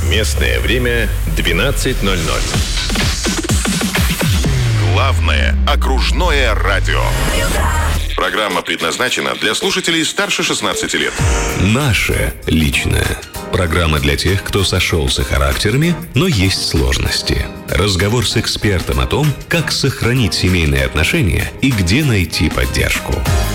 Местное время 12:00. Главное окружное радио. Программа предназначена для слушателей старше 16 лет. Наше личное. Программа для тех, кто сошелся характерами, но есть сложности. Разговор с экспертом о том, как сохранить семейные отношения и где найти поддержку.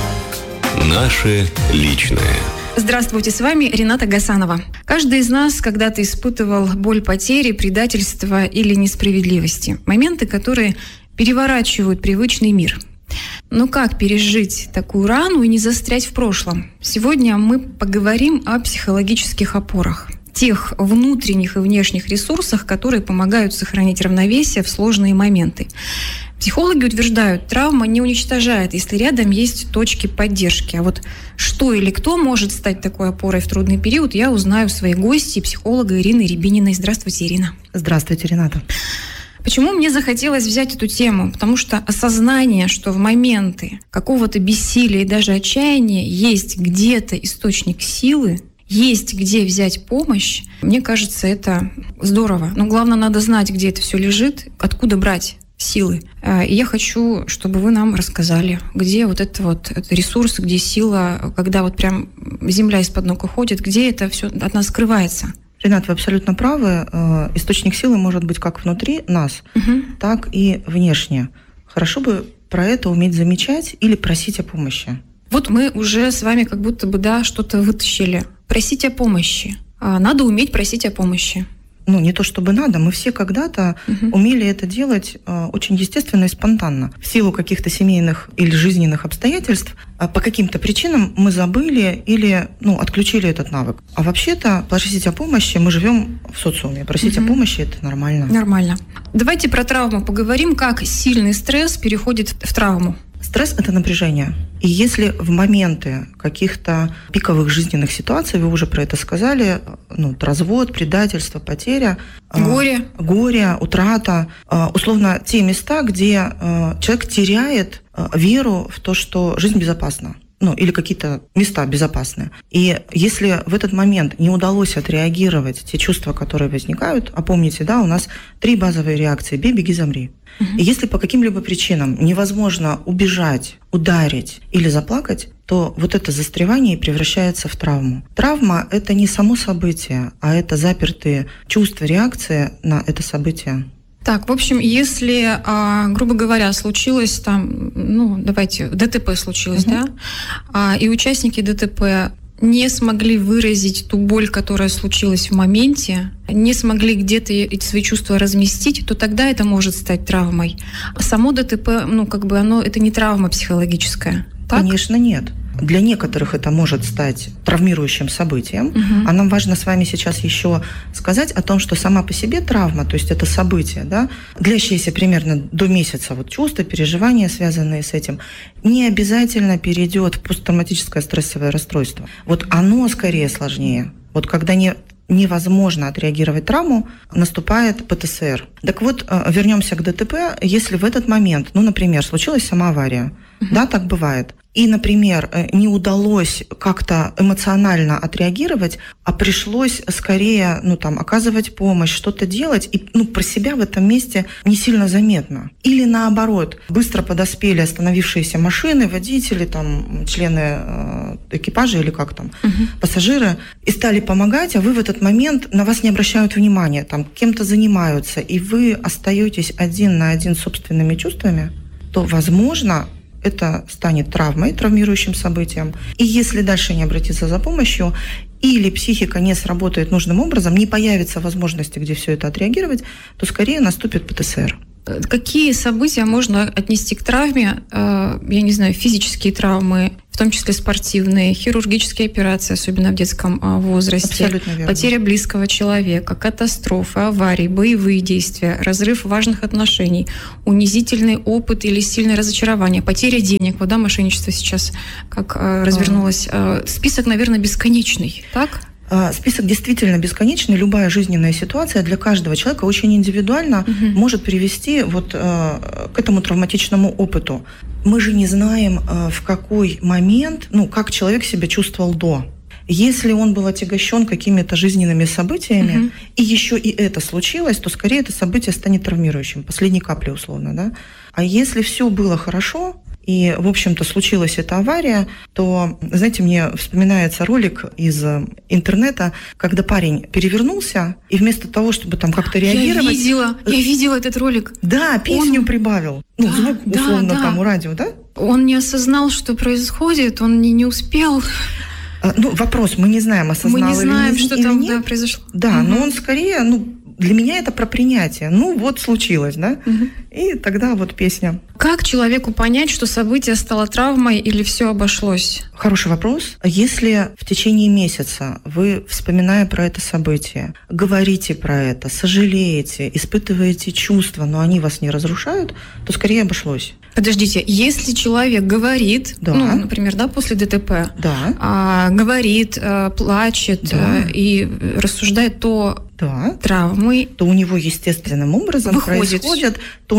Наше личное. Здравствуйте, с вами Рената Гасанова. Каждый из нас когда-то испытывал боль потери, предательства или несправедливости. Моменты, которые переворачивают привычный мир. Но как пережить такую рану и не застрять в прошлом? Сегодня мы поговорим о психологических опорах. Тех внутренних и внешних ресурсах, которые помогают сохранить равновесие в сложные моменты. Психологи утверждают, травма не уничтожает, если рядом есть точки поддержки. А вот что или кто может стать такой опорой в трудный период, я узнаю у своей гости, психолога Ирины Рябининой. Здравствуйте, Ирина. Здравствуйте, Рената. Почему мне захотелось взять эту тему? Потому что осознание, что в моменты какого-то бессилия и даже отчаяния есть где-то источник силы, есть где взять помощь, мне кажется, это здорово. Но главное, надо знать, где это все лежит, откуда брать силы. И я хочу, чтобы вы нам рассказали, где вот это ресурс, где сила, когда вот прям земля из-под ног уходит, где это все от нас скрывается. Ренат, вы абсолютно правы. Источник силы может быть как внутри нас, так и внешне. Хорошо бы про это уметь замечать или просить о помощи. Вот мы уже с вами как будто бы что-то вытащили. Просить о помощи. Надо уметь просить о помощи. Не то чтобы надо, мы все когда-то умели это делать очень естественно и спонтанно. В силу каких-то семейных или жизненных обстоятельств по каким-то причинам мы забыли или отключили этот навык. А вообще-то просить о помощи, мы живем в социуме, просить о помощи – это нормально. Нормально. Давайте про травму поговорим, как сильный стресс переходит в травму. Стресс – это напряжение. И если в моменты каких-то пиковых жизненных ситуаций, вы уже про это сказали, развод, предательство, потеря, горе, утрата, условно те места, где человек теряет веру в то, что жизнь безопасна. Или какие-то места безопасные. И если в этот момент не удалось отреагировать те чувства, которые возникают, а помните, у нас 3 базовые реакции: бей, беги, замри. И если по каким-либо причинам невозможно убежать, ударить или заплакать, то вот это застревание превращается в травму. Травма – это не само событие, а это запертые чувства, реакции на это событие. Так, в общем, если, грубо говоря, случилось ДТП случилось, и участники ДТП не смогли выразить ту боль, которая случилась в моменте, не смогли где-то эти свои чувства разместить, то тогда это может стать травмой. А само ДТП, это не травма психологическая, так? Конечно, нет. Для некоторых это может стать травмирующим событием. А нам важно с вами сейчас еще сказать о том, что сама по себе травма, то есть это событие, длящееся примерно до месяца, чувства, переживания, связанные с этим, не обязательно перейдет в посттравматическое стрессовое расстройство. Оно скорее сложнее. Когда невозможно отреагировать травму, наступает ПТСР. Так вот, вернемся к ДТП. Если в этот момент, например, случилась сама авария, так бывает, и, например, не удалось как-то эмоционально отреагировать, а пришлось скорее, оказывать помощь, что-то делать, и, про себя в этом месте не сильно заметно. Или наоборот, быстро подоспели остановившиеся машины, водители, члены экипажа или пассажиры, и стали помогать, а вы в этот момент, на вас не обращают внимания, кем-то занимаются, и вы остаетесь один на один с собственными чувствами, то, возможно, это станет травмой, травмирующим событием. И если дальше не обратиться за помощью, или психика не сработает нужным образом, не появится возможности, где все это отреагировать, то скорее наступит ПТСР. Какие события можно отнести к травме? Я не знаю, физические травмы, в том числе спортивные, хирургические операции, особенно в детском возрасте, абсолютно верно. Потеря близкого человека, катастрофы, аварии, боевые действия, разрыв важных отношений, унизительный опыт или сильное разочарование, потеря денег, мошенничество сейчас как развернулось. Список, наверное, бесконечный, так? Список действительно бесконечный. Любая жизненная ситуация для каждого человека очень индивидуально может привести к этому травматичному опыту. Мы же не знаем, в какой момент, как человек себя чувствовал до. Если он был отягощен какими-то жизненными событиями, и еще и это случилось, то скорее это событие станет травмирующим, последней каплей условно, да. А если все было хорошо, и, в общем-то, случилась эта авария, то, знаете, мне вспоминается ролик из интернета, когда парень перевернулся, и вместо того, чтобы там как-то реагировать... Я видела этот ролик. Да, песню прибавил. Ну, звук, условно, там у радио, да? Он не осознал, что происходит, он не успел... Ну, вопрос, мы не знаем, осознал или нет. Мы не знаем, что там произошло. Да, но он скорее, для меня это про принятие. Вот случилось, да? И тогда вот песня. Как человеку понять, что событие стало травмой или все обошлось? Хороший вопрос. Если в течение месяца вы, вспоминая про это событие, говорите про это, сожалеете, испытываете чувства, но они вас не разрушают, то скорее обошлось. Подождите, если человек говорит, например, после ДТП, говорит, плачет и рассуждает, то травмы, то у него естественным образом выходит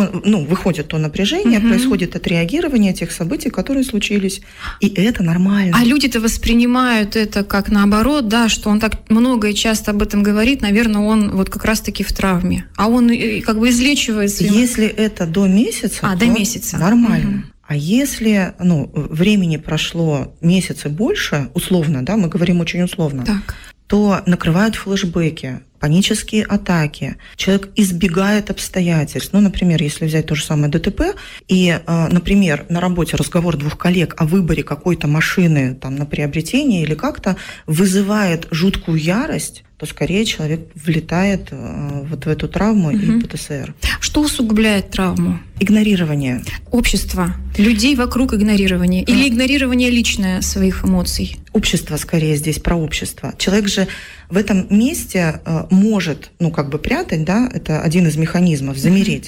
то напряжение, происходит отреагирование тех событий, которые случились, и это нормально. А люди-то воспринимают это как наоборот, что он так много и часто об этом говорит, наверное, он вот как раз-таки в травме, а он как бы излечивается. Если это до месяца, до месяца. Нормально. А если времени прошло месяц и больше, условно, мы говорим очень условно, то накрывают флешбеки, панические атаки, человек избегает обстоятельств. Например, если взять то же самое ДТП, и, например, на работе разговор двух коллег о выборе какой-то машины на приобретение или как-то вызывает жуткую ярость, то скорее человек влетает вот в эту травму и ПТСР. Что усугубляет травму? Игнорирование. Общество. Людей вокруг игнорирование. Или игнорирование личное своих эмоций? Общество скорее здесь про общество. Человек же в этом месте может, прятать, это один из механизмов, замереть,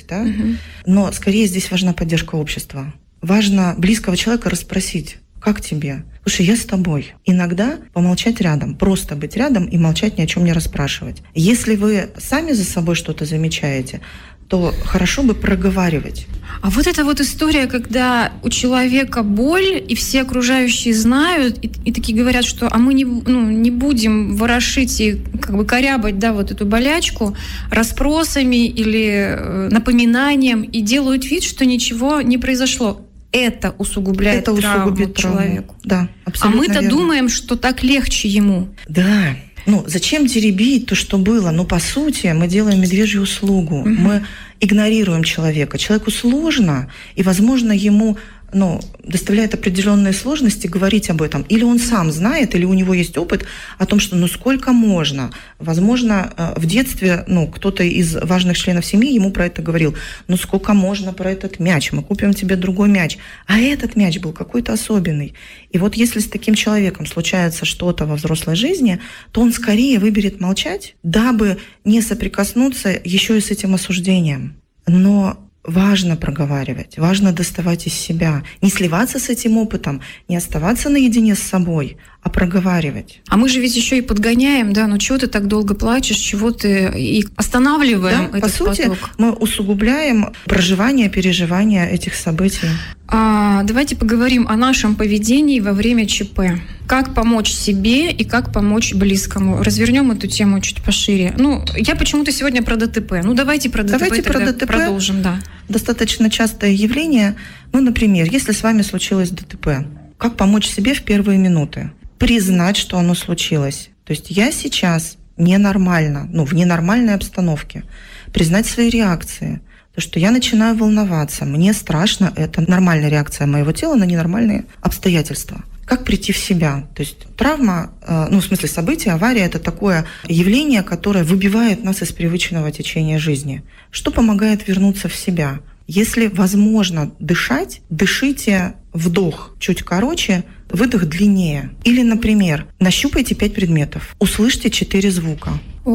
но скорее здесь важна поддержка общества. Важно близкого человека расспросить: как тебе? Слушай, я с тобой. Иногда помолчать рядом, просто быть рядом и молчать, ни о чем не расспрашивать. Если вы сами за собой что-то замечаете, то хорошо бы проговаривать. А вот эта вот история, когда у человека боль, и все окружающие знают, и такие говорят, что мы не будем ворошить и корябать, вот эту болячку расспросами или напоминанием, и делают вид, что ничего не произошло. Это усугубляет травму человеку. Да, абсолютно. А мы-то верно. Думаем, что так легче ему. Да. Зачем теребить то, что было? По сути, мы делаем медвежью услугу. Мы игнорируем человека. Человеку сложно, и, возможно, ему доставляет определенные сложности говорить об этом. Или он сам знает, или у него есть опыт о том, что сколько можно. Возможно, в детстве кто-то из важных членов семьи ему про это говорил: сколько можно про этот мяч, мы купим тебе другой мяч. А этот мяч был какой-то особенный. И вот если с таким человеком случается что-то во взрослой жизни, то он скорее выберет молчать, дабы не соприкоснуться еще и с этим осуждением. Но важно проговаривать, важно доставать из себя, не сливаться с этим опытом, не оставаться наедине с собой, а проговаривать. А мы же ведь еще и подгоняем, чего ты так долго плачешь, чего ты... И останавливаем этот по сути, поток. Мы усугубляем проживание, переживание этих событий. Давайте поговорим о нашем поведении во время ЧП. Как помочь себе и как помочь близкому. Развернем эту тему чуть пошире. Я почему-то сегодня про ДТП. Давайте про ДТП продолжим. Да. Достаточно частое явление. Например, если с вами случилось ДТП, как помочь себе в первые минуты? Признать, что оно случилось. То есть я сейчас ненормально, в ненормальной обстановке. Признать свои реакции. То, что я начинаю волноваться, мне страшно, это нормальная реакция моего тела на ненормальные обстоятельства. Как прийти в себя? То есть травма, событие, авария – это такое явление, которое выбивает нас из привычного течения жизни. Что помогает вернуться в себя? Если возможно дышать, дышите вдох чуть короче, выдох длиннее. Или, например, нащупайте 5 предметов, услышьте 4 звука.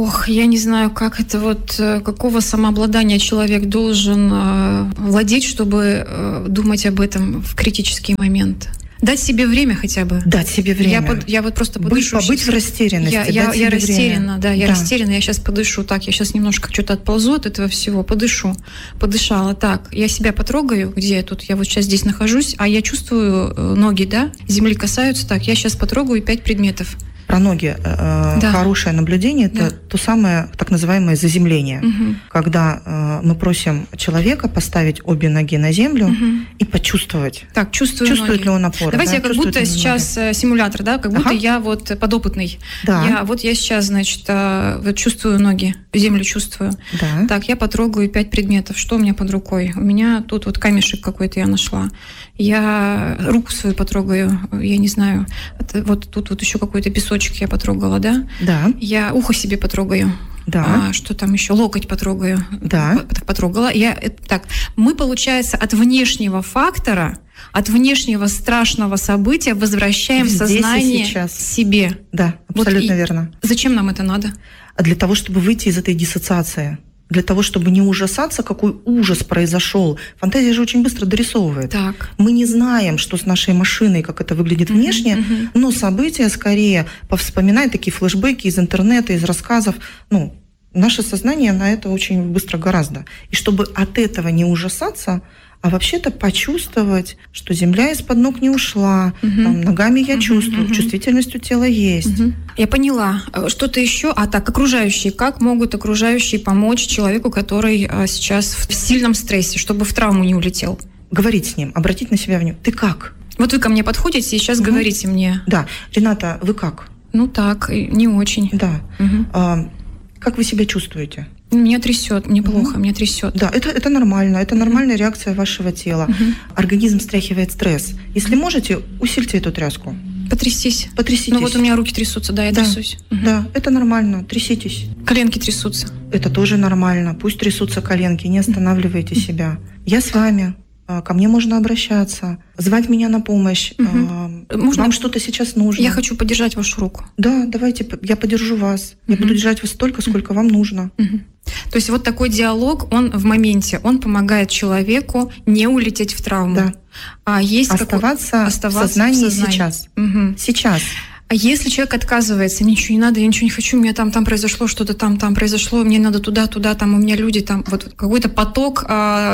Я не знаю, как это какого самообладания человек должен владеть, чтобы думать об этом в критический момент. Дать себе время хотя бы. Дать себе время. Я просто подышу. Побыть в растерянности. Я растеряна, растеряна. Я сейчас подышу. Так, я сейчас немножко что-то отползу от этого всего. Подышу. Подышала. Так, я себя потрогаю. Где я тут? Я вот сейчас здесь нахожусь, а я чувствую ноги, земли касаются. Так, я сейчас потрогаю 5 предметов. Про ноги хорошее наблюдение – это то самое так называемое заземление, когда мы просим человека поставить обе ноги на землю и почувствовать, так, чувствует ноги. ли он опору. Давайте я как будто сейчас симулятор, да, как будто я вот подопытный. Да. Я сейчас, значит, вот чувствую ноги, землю чувствую. Да. Так, я потрогаю 5 предметов. Что у меня под рукой? У меня тут вот камешек какой-то я нашла. Я руку свою потрогаю, я не знаю, вот тут вот еще какой-то песочек я потрогала, да? Да. Я ухо себе потрогаю. Да. Что там еще? Локоть потрогаю. Да. Потрогала. Так, мы, получается, от внешнего фактора, от внешнего страшного события возвращаем сознание себе. Да, абсолютно верно. Зачем нам это надо? Для того, чтобы выйти из этой диссоциации. Для того, чтобы не ужасаться, какой ужас произошел. Фантазия же очень быстро дорисовывает. Так. Мы не знаем, что с нашей машиной, как это выглядит внешне, но события скорее повспоминают такие флешбеки из интернета, из рассказов. Наше сознание на это очень быстро гораздо. И чтобы от этого не ужасаться, а вообще-то почувствовать, что земля из-под ног не ушла, там, ногами я чувствую, чувствительность у тела есть. Я поняла. Что-то еще? Так, окружающие. Как могут окружающие помочь человеку, который сейчас в сильном стрессе, чтобы в травму не улетел? Говорить с ним, обратить на себя внимание. Ты как? Вот вы ко мне подходите и сейчас говорите мне. Да. Рената, вы как? Так, не очень. Да. Как вы себя чувствуете? Меня трясет, мне плохо, меня трясет. Да, это нормально, это нормальная реакция вашего тела. Организм стряхивает стресс. Если можете, усильте эту тряску. Потряситесь. Потряситесь. Вот у меня руки трясутся, да, я трясусь. Да, это нормально, тряситесь. Коленки трясутся. Это тоже нормально, пусть трясутся коленки, не останавливайте себя. Я с вами. Ко мне можно обращаться, звать меня на помощь. Вам что-то сейчас нужно. Я хочу подержать вашу руку. Да, давайте, я подержу вас. Я буду держать вас столько, сколько вам нужно. То есть вот такой диалог, он в моменте, он помогает человеку не улететь в травму. Да. Оставаться в сознании сейчас. Сейчас. А если человек отказывается, ничего не надо, я ничего не хочу, у меня там произошло что-то, там произошло, мне надо туда, там у меня люди, там вот какой-то поток,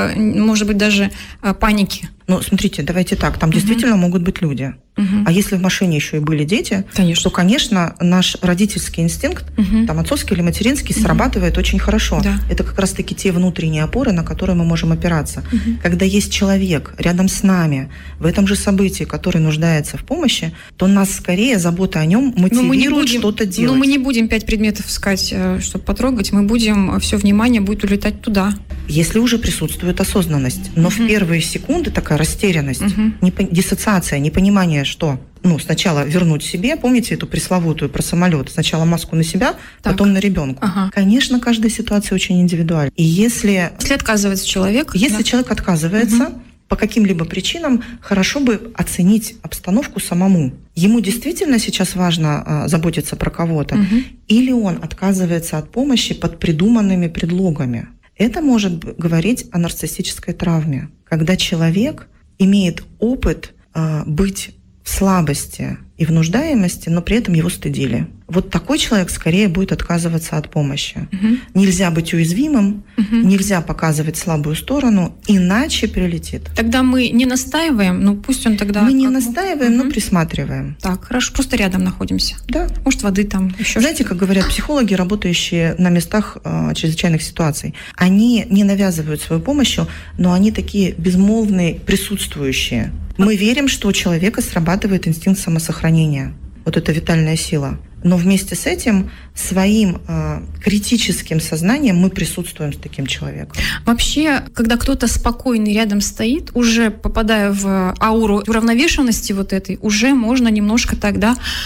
может быть, даже паники. Смотрите, давайте так, там действительно могут быть люди. А если в машине еще и были дети, то, конечно, наш родительский инстинкт, там отцовский или материнский, срабатывает очень хорошо. Да. Это как раз-таки те внутренние опоры, на которые мы можем опираться. Когда есть человек рядом с нами в этом же событии, который нуждается в помощи, то нас скорее забота о нем мотивирует что-то делать. Но мы не будем 5 предметов искать, чтобы потрогать, мы будем, все внимание будет улетать туда. Если уже присутствует осознанность, но в первые секунды такая растерянность, диссоциация, непонимание, что сначала вернуть себе, помните эту пресловутую про самолет, сначала маску на себя, потом на ребенка. Конечно, каждая ситуация очень индивидуальна. И если отказывается человек, человек отказывается по каким-либо причинам, хорошо бы оценить обстановку самому. Ему действительно сейчас важно заботиться про кого-то, или он отказывается от помощи под придуманными предлогами. Это может говорить о нарциссической травме, когда человек имеет опыт быть в слабости и в нуждаемости, но при этом его стыдили. Вот такой человек скорее будет отказываться от помощи. Нельзя быть уязвимым, нельзя показывать слабую сторону, иначе прилетит. Тогда мы не настаиваем, пусть он тогда... Мы не настаиваем, но присматриваем. Так, хорошо, просто рядом находимся. Да. Может, воды там еще. Знаете, как говорят психологи, работающие на местах чрезвычайных ситуаций, они не навязывают свою помощь, но они такие безмолвные, присутствующие. Мы верим, что у человека срабатывает инстинкт самосохранения. Вот эта витальная сила. Но вместе с этим своим критическим сознанием мы присутствуем с таким человеком. Вообще, когда кто-то спокойный рядом стоит, уже попадая в ауру уравновешенности вот этой, уже можно немножко так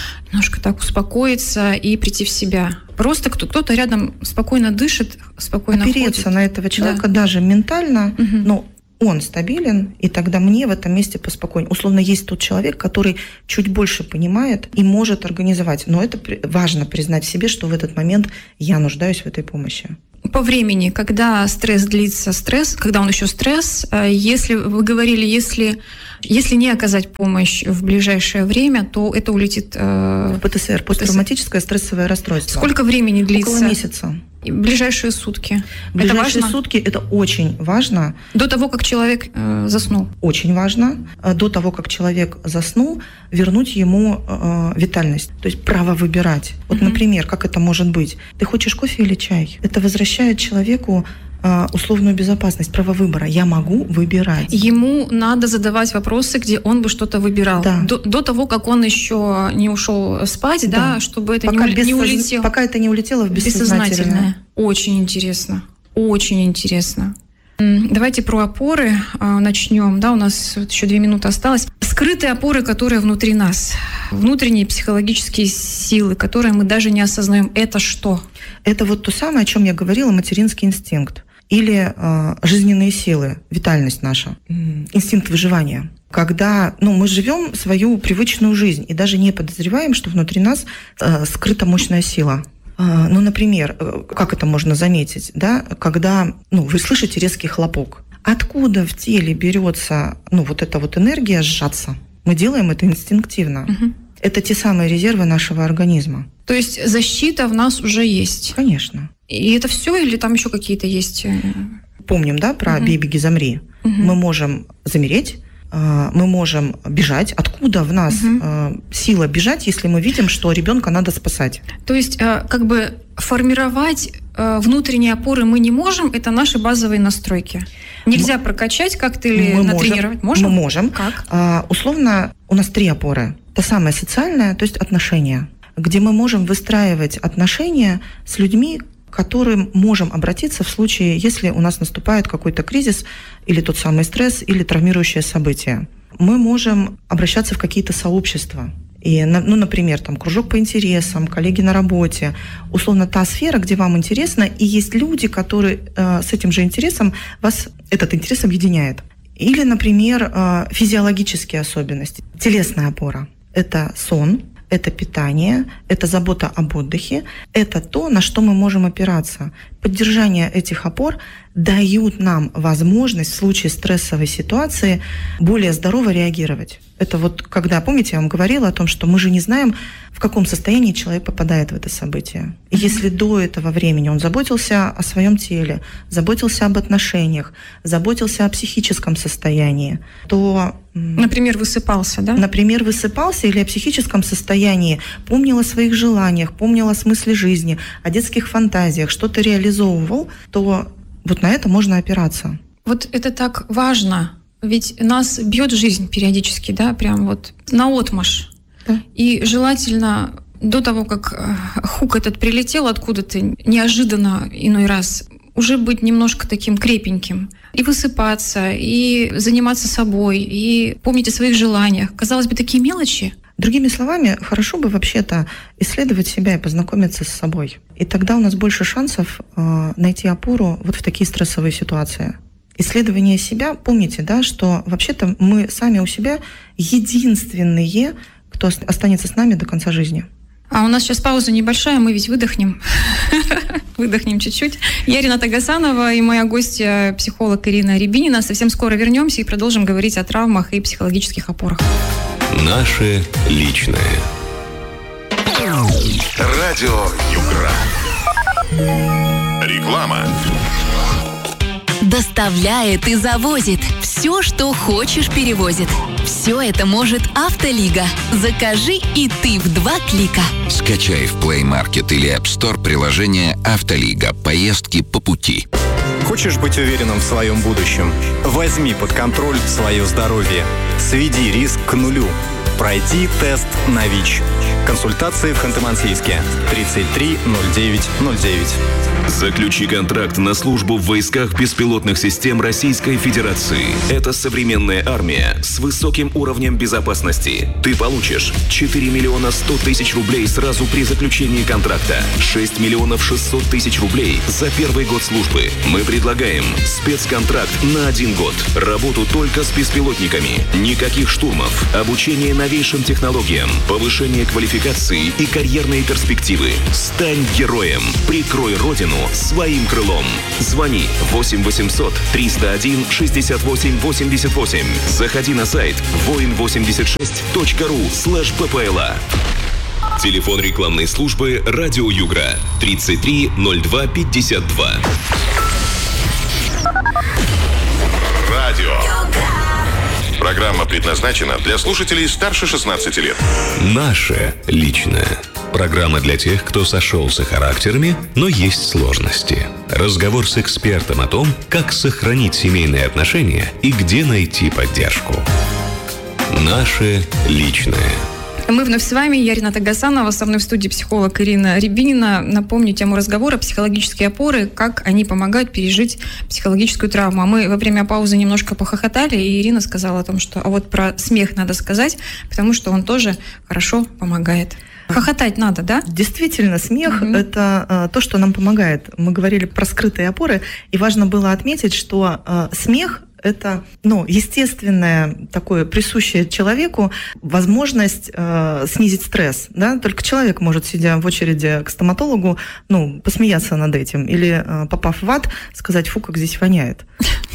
успокоиться и прийти в себя. Просто кто-то рядом спокойно дышит, спокойно опереться ходит. На этого человека даже ментально, но он стабилен, и тогда мне в этом месте поспокойнее. Условно, есть тот человек, который чуть больше понимает и может организовать. Но это важно признать в себе, что в этот момент я нуждаюсь в этой помощи. По времени, когда стресс длится, когда он еще стресс, если вы говорили, если не оказать помощь в ближайшее время, то это улетит... ПТСР, посттравматическое стрессовое расстройство. Сколько времени длится? Около месяца. И ближайшие сутки. Ближайшие сутки – это очень важно. До того, как человек заснул. Очень важно. До того, как человек заснул, вернуть ему витальность. То есть право выбирать. Вот, например, как это может быть? Ты хочешь кофе или чай? Это возвращает человеку условную безопасность, право выбора. Я могу выбирать. Ему надо задавать вопросы, где он бы что-то выбирал. Да. До того, как он еще не ушел спать, да, чтобы это не улетело. Пока это не улетело в бессознательное. Очень интересно. Очень интересно. Давайте про опоры начнем. Да, у нас еще 2 минуты осталось. Скрытые опоры, которые внутри нас. Внутренние психологические силы, которые мы даже не осознаем. Это что? Это вот то самое, о чем я говорила, материнский инстинкт. Или жизненные силы, витальность наша, инстинкт выживания. Когда мы живем свою привычную жизнь и даже не подозреваем, что внутри нас скрыта мощная сила. Например, как это можно заметить, да? Когда вы слышите резкий хлопок. Откуда в теле берется вот эта вот энергия сжаться? Мы делаем это инстинктивно. Это те самые резервы нашего организма. То есть защита в нас уже есть? Конечно. И это все или там еще какие-то есть? Помним, да, про «бей, беги, замри». Мы можем замереть, мы можем бежать. Откуда в нас сила бежать, если мы видим, что ребенка надо спасать? То есть как бы формировать внутренние опоры мы не можем, это наши базовые настройки. Нельзя прокачать как-то или натренировать? Можем? Мы можем. Как? Условно, у нас 3 опоры. Та самая социальная, то есть отношения, где мы можем выстраивать отношения с людьми, к которым можем обратиться в случае, если у нас наступает какой-то кризис или тот самый стресс, или травмирующее событие. Мы можем обращаться в какие-то сообщества. И, например, там, кружок по интересам, коллеги на работе, условно та сфера, где вам интересно, и есть люди, которые с этим же интересом вас этот интерес объединяет. Или, например, физиологические особенности, телесная опора. Это сон, это питание, это забота об отдыхе, это то, на что мы можем опираться. Поддержание этих опор дают нам возможность в случае стрессовой ситуации более здорово реагировать. Это вот когда, помните, я вам говорила о том, что мы же не знаем, в каком состоянии человек попадает в это событие. И если до этого времени он заботился о своем теле, заботился об отношениях, заботился о психическом состоянии, то... Например, высыпался, да? Например, высыпался или о психическом состоянии, помнил о своих желаниях, помнил о смысле жизни, о детских фантазиях, что-то реализовывал, то вот на это можно опираться. Вот это так важно, ведь нас бьет жизнь периодически, да, прям вот наотмашь. Да. И желательно до того, как хук этот прилетел откуда-то неожиданно иной раз, уже быть немножко таким крепеньким. И высыпаться, и заниматься собой, и помнить о своих желаниях. Казалось бы, такие мелочи. Другими словами, хорошо бы вообще-то исследовать себя и познакомиться с собой. И тогда у нас больше шансов найти опору вот в такие стрессовые ситуации. Исследование себя, помните, да, что вообще-то мы сами у себя единственные, кто останется с нами до конца жизни. А у нас сейчас пауза небольшая, мы ведь выдохнем. Выдохнем чуть-чуть. Я Рената Гасанова и моя гостья, психолог Ирина Рябинина. Совсем скоро вернемся и продолжим говорить о травмах и психологических опорах. Наше личное. Радио Югра. Реклама. Доставляет и завозит. Все, что хочешь, перевозит. Все это может Автолига. Закажи и ты в 2 клика. Скачай в Play Market или App Store приложение «Автолига». Поездки по пути. Хочешь быть уверенным в своем будущем? Возьми под контроль свое здоровье. Сведи риск к нулю. Пройди тест на ВИЧ. Консультации в Ханты-Мансийске. 33 09 09. Заключи контракт на службу в войсках беспилотных систем Российской Федерации. Это современная армия с высоким уровнем безопасности. Ты получишь 4 миллиона 100 тысяч рублей сразу при заключении контракта, 6 миллионов 600 тысяч рублей за первый год службы. Мы предлагаем спецконтракт на 1 год. Работу только с беспилотниками. Никаких штурмов. Обучение новейшим технологиям. Повышение квалификации и карьерные перспективы. Стань героем. Прикрой Родину своим крылом. Звони 8 800 301 68 88. Заходи на сайт voin86.ru/ppla. Телефон рекламной службы «Радио Югра» 33 02 52. Радио. Программа предназначена для слушателей старше 16 лет. Наше личное. Программа для тех, кто сошелся характерами, но есть сложности. Разговор с экспертом о том, как сохранить семейные отношения и где найти поддержку. Наше личное. Мы вновь с вами. Я Рената Гасанова. Со мной в студии психолог Ирина Рябинина. Напомню тему разговора: психологические опоры, как они помогают пережить психологическую травму. А мы во время паузы немножко похохотали, и Ирина сказала о том, что а вот про смех надо сказать, потому что он тоже хорошо помогает. Хохотать надо, да? Действительно, смех – это то, что нам помогает. Мы говорили про скрытые опоры, и важно было отметить, что смех – это, естественное, такое присущее человеку возможность снизить стресс. Да? Только человек может, сидя в очереди к стоматологу, посмеяться над этим. Или, попав в ад, сказать: фу, как здесь воняет.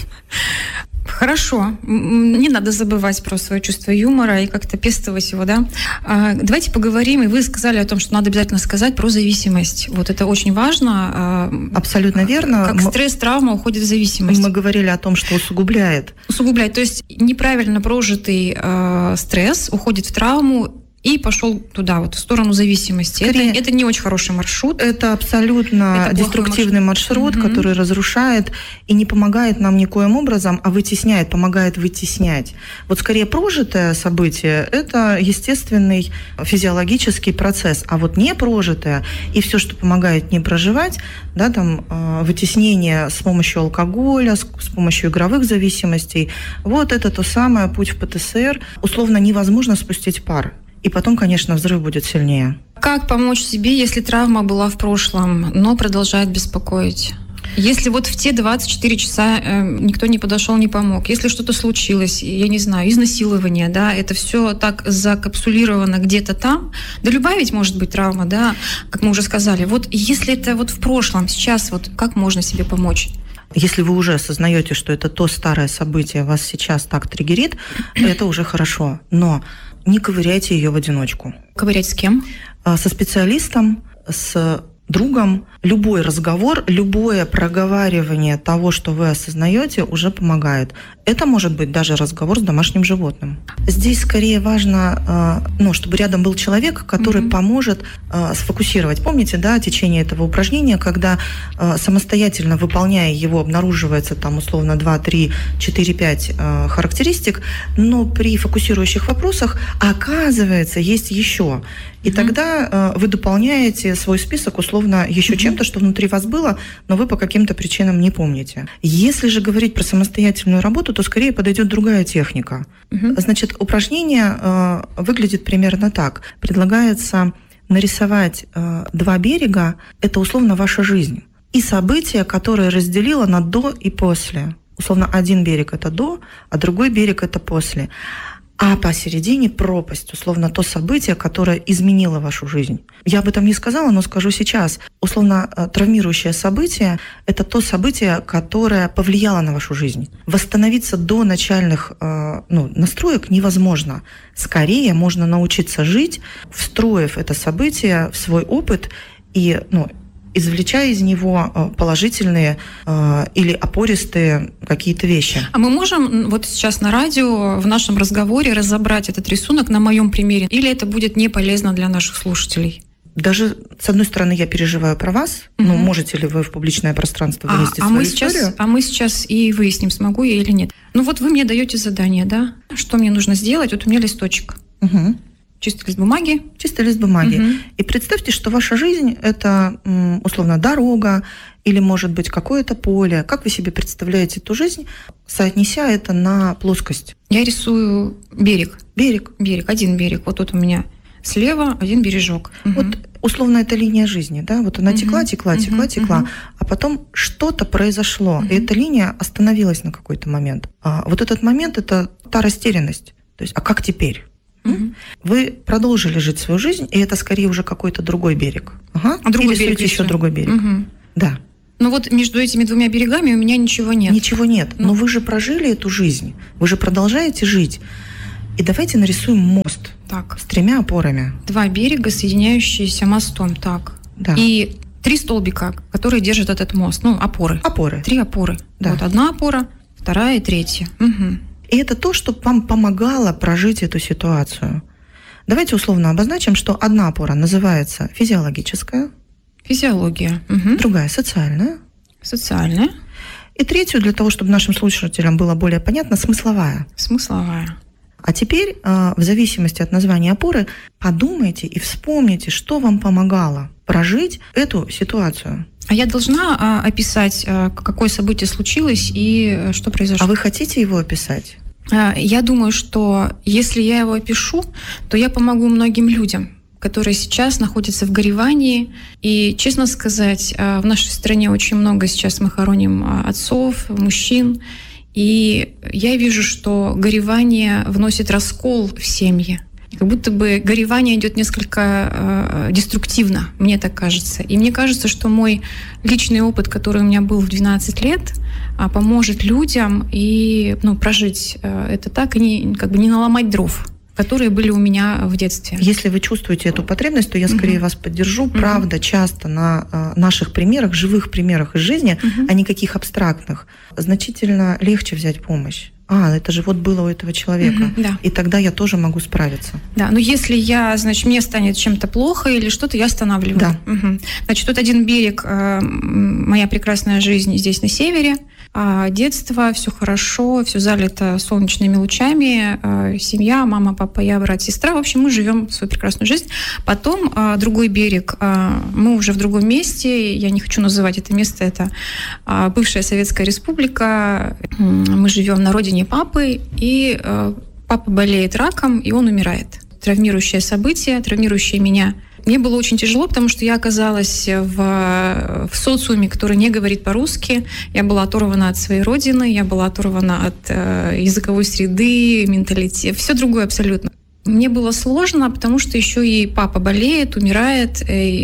Хорошо. Не надо забывать про свое чувство юмора и как-то пестовать его, да? Давайте поговорим, и вы сказали о том, что надо обязательно сказать про зависимость. Вот это очень важно. Абсолютно верно. Как стресс, травма уходит в зависимость. Мы говорили о том, что усугубляет. Усугубляет. То есть неправильно прожитый стресс уходит в травму и пошел туда, в сторону зависимости. Это не очень хороший маршрут. Это абсолютно деструктивный маршрут, который разрушает и не помогает нам никоим образом, а вытесняет, помогает вытеснять. Вот скорее прожитое событие – это естественный физиологический процесс, а вот не прожитое и все, что помогает не проживать, да, там вытеснение с помощью алкоголя, с помощью игровых зависимостей, вот это то самое, путь в ПТСР. Условно невозможно спустить пар. И потом, конечно, взрыв будет сильнее. Как помочь себе, если травма была в прошлом, но продолжает беспокоить? Если вот в те 24 часа никто не подошел, не помог, если что-то случилось, я не знаю, изнасилование, да, это все так закапсулировано где-то там, да любая ведь может быть травма, да, как мы уже сказали. Вот если это вот в прошлом, сейчас вот как можно себе помочь? Если вы уже осознаете, что это то старое событие вас сейчас так триггерит, это уже хорошо. Но не ковыряйте ее в одиночку. Ковырять с кем? Со специалистом, с другом. Любой разговор, любое проговаривание того, что вы осознаете, уже помогает. Это может быть даже разговор с домашним животным. Здесь скорее важно, чтобы рядом был человек, который поможет сфокусировать. Помните, да, течение этого упражнения, когда самостоятельно выполняя его, обнаруживается там условно 2, 3, 4, 5 характеристик, но при фокусирующих вопросах оказывается есть еще. И тогда вы дополняете свой список условно еще чем-то, что внутри вас было, но вы по каким-то причинам не помните. Если же говорить про самостоятельную работу, то скорее подойдет другая техника. Значит, упражнение выглядит примерно так. Предлагается нарисовать 2 берега, это условно ваша жизнь, и события, которые разделило на до и после. Условно, один берег – это до, а другой берег – это после. А посередине пропасть, условно, то событие, которое изменило вашу жизнь. Я об этом не сказала, но скажу сейчас. Условно, травмирующее событие – это то событие, которое повлияло на вашу жизнь. Восстановиться до начальных настроек невозможно. Скорее можно научиться жить, встроив это событие в свой опыт и извлечая из него положительные или опористые какие-то вещи. А мы можем вот сейчас на радио в нашем разговоре разобрать этот рисунок на моем примере, или это будет не полезно для наших слушателей? Даже, с одной стороны, я переживаю про вас, но можете ли вы в публичное пространство вынести свою историю? Мы сейчас и выясним, смогу я или нет. Вот вы мне даете задание, да? Что мне нужно сделать? Вот у меня листочек. Чистый лист бумаги. Чистый лист бумаги. И представьте, что ваша жизнь – это, условно, дорога или, может быть, какое-то поле. Как вы себе представляете эту жизнь, соотнеся это на плоскость? Я рисую берег. Берег. Один берег. Вот тут у меня слева один бережок. Вот, условно, это линия жизни, да? Вот она текла, а потом что-то произошло, и эта линия остановилась на какой-то момент. А вот этот момент – это та растерянность. То есть, а как теперь? Вы продолжили жить свою жизнь, и это скорее уже какой-то другой берег. Другой или берег еще другой берег. Да. Но вот между этими 2 берегами у меня ничего нет. Ничего нет. Но вы же прожили эту жизнь. Вы же продолжаете жить. И давайте нарисуем мост. Так. С 3 опорами. 2 берега, соединяющиеся мостом. Так. Да. И 3 столбика, которые держат этот мост. Ну, опоры. Опоры. 3 опоры. Да. Вот 1 опора, 2 и 3. Угу. И это то, что вам помогало прожить эту ситуацию. Давайте условно обозначим, что 1 опора называется физиологическая, Физиология. Угу. другая социальная, Социальная. и 3, для того, чтобы нашим слушателям было более понятно, смысловая. Смысловая. А теперь, в зависимости от названия опоры, подумайте и вспомните, что вам помогало прожить эту ситуацию. А я должна описать, какое событие случилось и что произошло? А вы хотите его описать? Я думаю, что если я его опишу, то я помогу многим людям, которые сейчас находятся в горевании. И, честно сказать, в нашей стране очень много сейчас мы хороним отцов, мужчин. И я вижу, что горевание вносит раскол в семьи. Как будто бы горевание идет несколько деструктивно, мне так кажется. И мне кажется, что мой личный опыт, который у меня был в 12 лет, поможет людям и прожить это так, и не наломать дров, которые были у меня в детстве. Если вы чувствуете эту потребность, то я скорее вас поддержу. Правда, часто на наших примерах, живых примерах из жизни, а не каких абстрактных, значительно легче взять помощь. Это же вот было у этого человека. Да. И тогда я тоже могу справиться. Да, но если мне станет чем-то плохо или что-то, я останавливаю. Да. Угу. Значит, тут 1 берег, моя прекрасная жизнь здесь на севере, детство, все хорошо, все залито солнечными лучами, семья, мама, папа, я, брат, сестра. В общем, мы живем свою прекрасную жизнь. Потом другой берег, мы уже в другом месте, я не хочу называть это место, это бывшая Советская Республика. Мы живем на родине папы, и папа болеет раком, и он умирает. Травмирующее событие, травмирующее меня. Мне было очень тяжело, потому что я оказалась в социуме, который не говорит по-русски. Я была оторвана от своей родины, я была оторвана от языковой среды, менталитета, все другое абсолютно. Мне было сложно, потому что еще и папа болеет, умирает.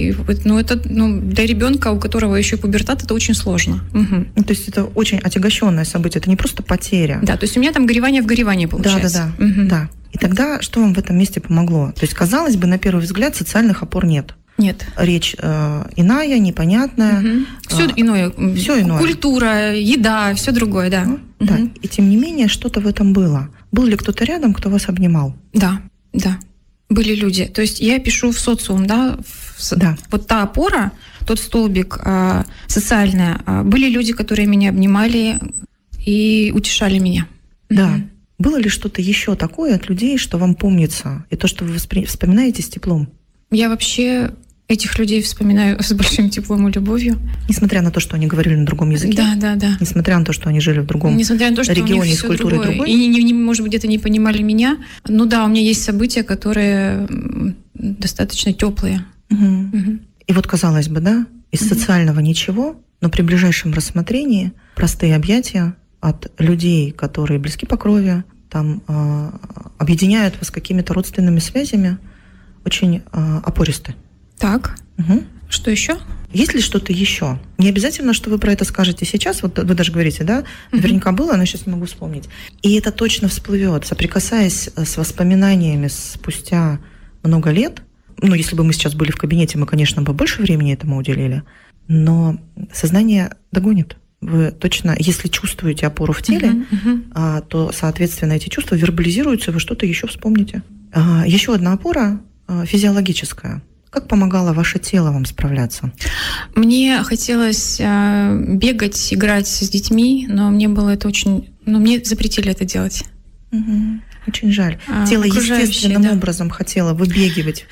Для ребенка, у которого еще пубертат, это очень сложно. Угу. То есть это очень отягощенное событие, это не просто потеря. Да, то есть у меня там горевание в горевании получается. Да. И тогда что вам в этом месте помогло? То есть, казалось бы, на первый взгляд социальных опор нет. Нет. Речь иная, непонятная. Угу. Все иное. Все иное. Культура, еда, все другое, да. Да. И тем не менее, что-то в этом было. Был ли кто-то рядом, кто вас обнимал? Да. Были люди. То есть я пишу в социум, да. Вот та опора, тот столбик социальная. Были люди, которые меня обнимали и утешали меня. Да. Было ли что-то еще такое от людей, что вам помнится, и то, что вы вспоминаете с теплом? Я вообще этих людей вспоминаю с большим теплом и любовью. Несмотря на то, что они говорили на другом языке? Да. Несмотря на то, что они жили в другом регионе с культурой другой? И, может быть, где-то не понимали меня. У меня есть события, которые достаточно теплые. Угу. И вот, казалось бы, да, из социального ничего, но при ближайшем рассмотрении простые объятия от людей, которые близки по крови, там объединяют вас какими-то родственными связями, очень опористы. Так. Угу. Что еще? Есть ли что-то еще? Не обязательно, что вы про это скажете сейчас. Вот вы даже говорите, да? Наверняка было, но сейчас не могу вспомнить. И это точно всплывет, соприкасаясь с воспоминаниями спустя много лет. Если бы мы сейчас были в кабинете, мы, конечно, бы больше времени этому уделили. Но сознание догонит. Вы точно, если чувствуете опору в теле, то, соответственно, эти чувства вербализируются, вы что-то еще вспомните. Еще одна опора физиологическая. Как помогало ваше тело вам справляться? Мне хотелось бегать, играть с детьми, но мне было это очень... мне запретили это делать. Очень жаль. Тело естественным образом хотело выбегивать,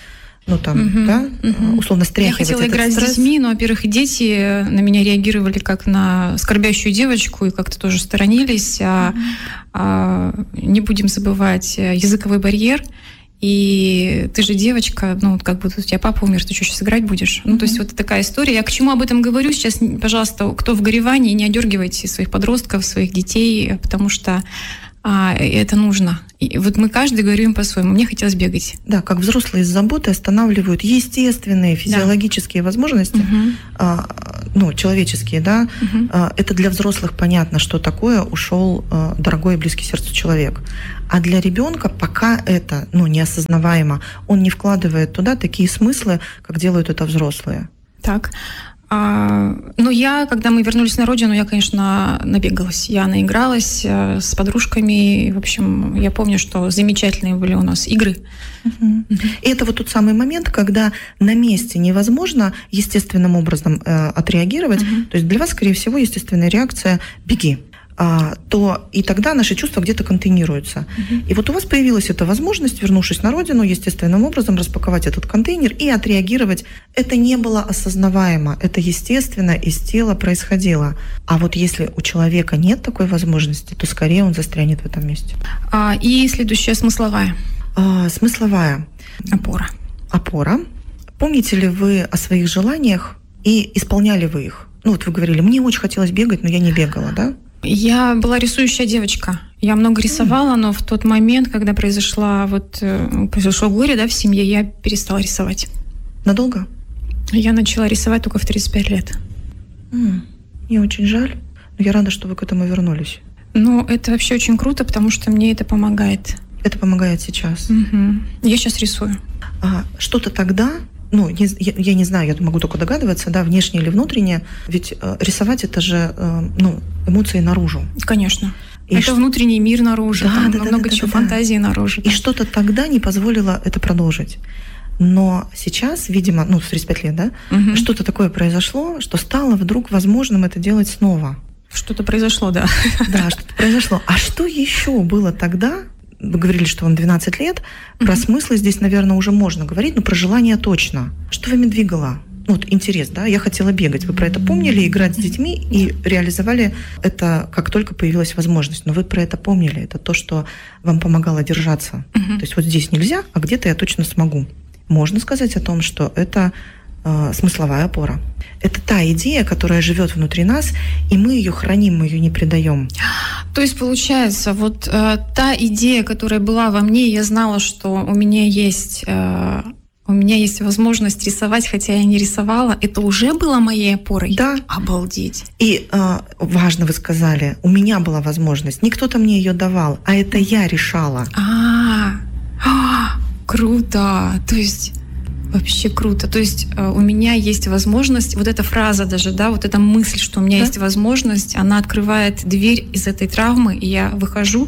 условно стряхивать. Я хотела играть с детьми, но, во-первых, и дети на меня реагировали как на скорбящую девочку и как-то тоже сторонились. Не будем забывать языковой барьер. И ты же девочка, тут у тебя папа умер, ты что, сейчас играть будешь? То есть вот такая история. Я к чему об этом говорю сейчас? Пожалуйста, кто в горевании, не одергивайте своих подростков, своих детей, потому что это нужно. И вот мы каждый говорим по-своему. Мне хотелось бегать. Да, как взрослые с заботой останавливают естественные физиологические возможности, человеческие, да. Это для взрослых понятно, что такое ушел дорогой и близкий сердцу человек. А для ребенка пока это неосознаваемо. Он не вкладывает туда такие смыслы, как делают это взрослые. Так. Но когда мы вернулись на родину, я, конечно, набегалась. Я наигралась с подружками. В общем, я помню, что замечательные были у нас игры. И это вот тот самый момент, когда на месте невозможно естественным образом отреагировать. То есть для вас, скорее всего, естественная реакция «беги». То и тогда наши чувства где-то контейнируются. И вот у вас появилась эта возможность, вернувшись на родину, естественным образом распаковать этот контейнер и отреагировать. Это не было осознаваемо, это естественно из тела происходило. А вот если у человека нет такой возможности, то скорее он застрянет в этом месте. И следующая смысловая. Смысловая. Опора. Помните ли вы о своих желаниях и исполняли вы их? Вот вы говорили, мне очень хотелось бегать, но я не бегала, да? Я была рисующая девочка. Я много рисовала, но в тот момент, когда произошло горе, да, в семье, я перестала рисовать. Надолго? Я начала рисовать только в 35 лет. Мне очень жаль, но я рада, что вы к этому вернулись. Это вообще очень круто, потому что мне это помогает. Это помогает сейчас? Я сейчас рисую. Что-то тогда... я не знаю, я могу только догадываться, да, внешнее или внутреннее, ведь рисовать это же, эмоции наружу. Конечно. Это внутренний мир наружу, много чего, фантазии наружу. И что-то тогда не позволило это продолжить. Но сейчас, видимо, в 35 лет, да, что-то такое произошло, что стало вдруг возможным это делать снова. Что-то произошло, да. Да, что-то произошло. А что еще было тогда? Вы говорили, что вам 12 лет. Про смыслы здесь, наверное, уже можно говорить, но про желание точно. Что вами двигало? Интерес, да? Я хотела бегать. Вы про это помнили, играть с детьми и реализовали это, как только появилась возможность. Но вы про это помнили. Это то, что вам помогало держаться. То есть вот здесь нельзя, а где-то я точно смогу. Можно сказать о том, что это смысловая опора. Это та идея, которая живет внутри нас, и мы ее храним, мы ее не предаем. То есть, получается, та идея, которая была во мне, я знала, что у меня есть возможность рисовать, хотя я не рисовала, это уже было моей опорой? Да. Обалдеть. И важно, вы сказали, у меня была возможность, не кто-то мне ее давал, а это я решала. Круто! То есть... Вообще круто. То есть у меня есть возможность, вот эта фраза даже, да, вот эта мысль, что у меня есть возможность, она открывает дверь из этой травмы, и я выхожу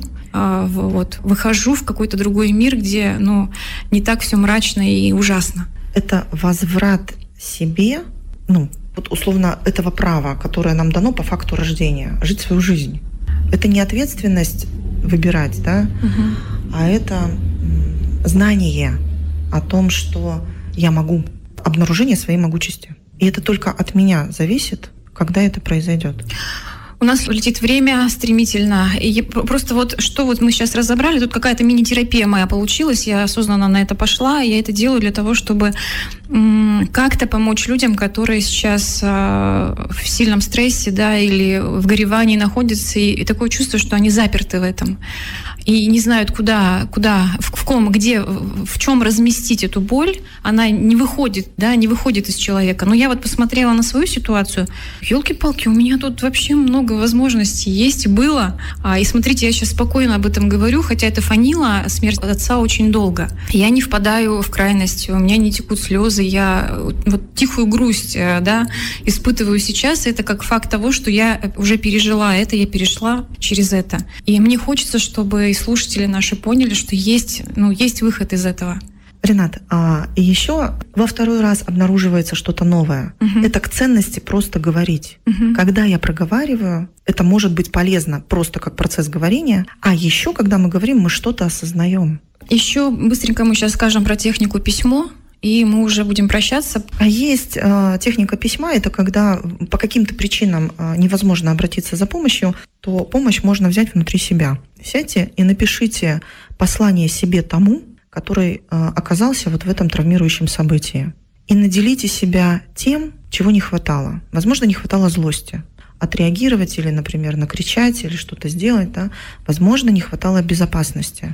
в какой-то другой мир, где, не так все мрачно и ужасно. Это возврат себе, условно, этого права, которое нам дано по факту рождения, жить свою жизнь. Это не ответственность выбирать, да, а это знание о том, что я могу, обнаружение своей могучести. И это только от меня зависит, когда это произойдет. У нас летит время стремительно. И просто что мы сейчас разобрали, тут какая-то мини-терапия моя получилась, я осознанно на это пошла, я это делаю для того, чтобы как-то помочь людям, которые сейчас в сильном стрессе, да, или в горевании находятся, и такое чувство, что они заперты в этом. И не знают, в чем разместить эту боль, она не выходит из человека. Но я посмотрела на свою ситуацию, елки-палки, у меня тут вообще много возможностей есть и было. И смотрите, я сейчас спокойно об этом говорю, хотя это фанило, смерть отца очень долго. Я не впадаю в крайность, у меня не текут слезы, я тихую грусть, да, испытываю сейчас. Это как факт того, что я уже пережила это, я перешла через это. И мне хочется, чтобы и слушатели наши поняли, что есть выход из этого. Ренат, и еще во второй раз обнаруживается что-то новое. Это к ценности просто говорить. Когда я проговариваю, это может быть полезно просто как процесс говорения, а еще, когда мы говорим, мы что-то осознаем. Еще быстренько мы сейчас скажем про технику письмо, и мы уже будем прощаться. А есть техника письма, это когда по каким-то причинам невозможно обратиться за помощью, то помощь можно взять внутри себя. Сядьте и напишите послание себе тому, который оказался в этом травмирующем событии. И наделите себя тем, чего не хватало. Возможно, не хватало злости. Отреагировать или, например, накричать или что-то сделать. Да? Возможно, не хватало безопасности.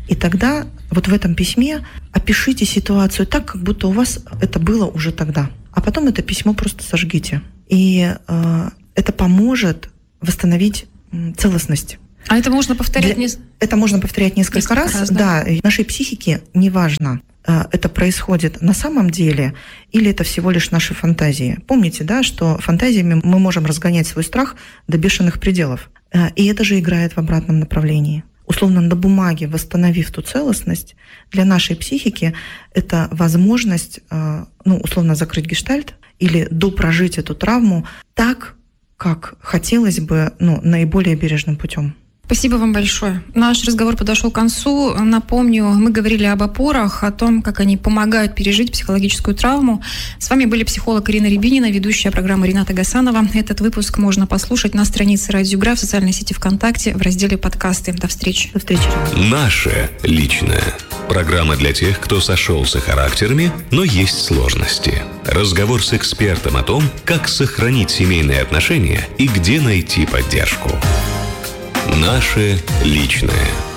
И тогда вот в этом письме опишите ситуацию так, как будто у вас это было уже тогда. А потом это письмо просто сожгите. И это поможет восстановить целостность. А это можно повторять? Это можно повторять несколько раз. Да, в нашей психике неважно, это происходит на самом деле или это всего лишь наши фантазии. Помните, да, что фантазиями мы можем разгонять свой страх до бешеных пределов. И это же играет в обратном направлении. Условно, на бумаге восстановив ту целостность, для нашей психики это возможность, условно, закрыть гештальт или допрожить эту травму так, как хотелось бы, наиболее бережным путем. Спасибо вам большое. Наш разговор подошел к концу. Напомню, мы говорили об опорах, о том, как они помогают пережить психологическую травму. С вами были психолог Ирина Рябинина, ведущая программы Рената Гасанова. Этот выпуск можно послушать на странице Радио Игра в социальной сети ВКонтакте в разделе «Подкасты». До встречи. До встречи. Наше личное. Программа для тех, кто сошелся характерами, но есть сложности. Разговор с экспертом о том, как сохранить семейные отношения и где найти поддержку. Наше личное.